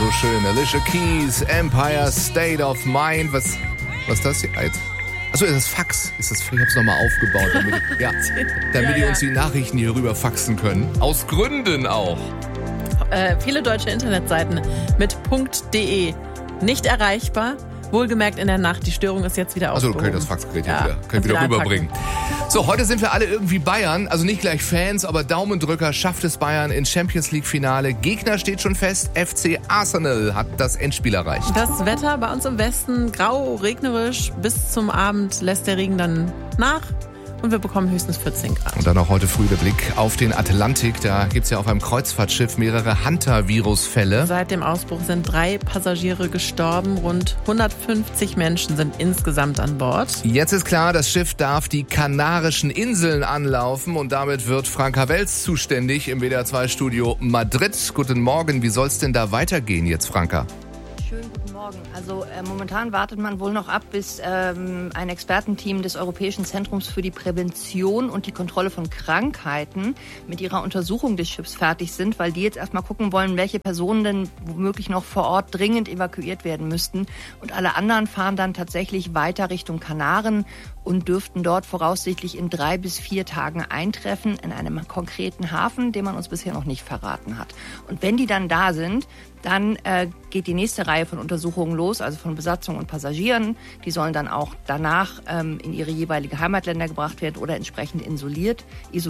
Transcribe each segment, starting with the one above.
so schön. Alicia Keys, Empire State of Mind. Was ist das hier? Achso, ist das Fax? Ich hab's nochmal aufgebaut, damit ihr uns die Nachrichten hier rüber faxen können. Aus Gründen auch. Viele deutsche Internetseiten mit .de nicht erreichbar. Wohlgemerkt in der Nacht. Die Störung ist jetzt wieder aufgehoben. Also könnt ihr das Faxgerät wieder rüberbringen. So, heute sind wir alle irgendwie Bayern. Also nicht gleich Fans, aber Daumendrücker. Schafft es Bayern ins Champions-League-Finale. Gegner steht schon fest. FC Arsenal hat das Endspiel erreicht. Das Wetter bei uns im Westen grau, regnerisch. Bis zum Abend lässt der Regen dann nach. Und wir bekommen höchstens 14 Grad. Und dann auch heute früh der Blick auf den Atlantik. Da gibt es ja auf einem Kreuzfahrtschiff mehrere Hunter-Virus-Fälle. Seit dem Ausbruch sind 3 Passagiere gestorben. Rund 150 Menschen sind insgesamt an Bord. Jetzt ist klar, das Schiff darf die Kanarischen Inseln anlaufen. Und damit wird Franka Welz zuständig im WDR-2-Studio Madrid. Guten Morgen, wie soll es denn da weitergehen jetzt, Franka? Schönen guten Morgen. Also momentan wartet man wohl noch ab, bis ein Expertenteam des Europäischen Zentrums für die Prävention und die Kontrolle von Krankheiten mit ihrer Untersuchung des Schiffs fertig sind, weil die jetzt erstmal gucken wollen, welche Personen denn womöglich noch vor Ort dringend evakuiert werden müssten. Und alle anderen fahren dann tatsächlich weiter Richtung Kanaren und dürften dort voraussichtlich in 3 bis 4 Tagen eintreffen in einem konkreten Hafen, den man uns bisher noch nicht verraten hat. Und wenn die dann da sind, dann geht die nächste Reihe von Untersuchungen los, also von Besatzung und Passagieren. Die sollen dann auch danach in ihre jeweilige Heimatländer gebracht werden oder entsprechend isoliert.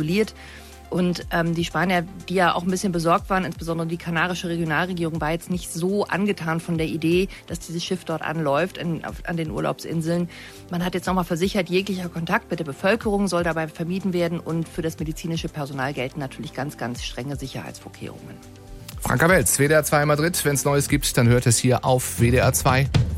Und die Spanier, die ja auch ein bisschen besorgt waren, insbesondere die kanarische Regionalregierung, war jetzt nicht so angetan von der Idee, dass dieses Schiff dort anläuft an den Urlaubsinseln. Man hat jetzt nochmal versichert, jeglicher Kontakt mit der Bevölkerung soll dabei vermieden werden und für das medizinische Personal gelten natürlich ganz, ganz strenge Sicherheitsvorkehrungen. Franka Welz, WDR 2 Madrid. Wenn es Neues gibt, dann hört es hier auf WDR 2.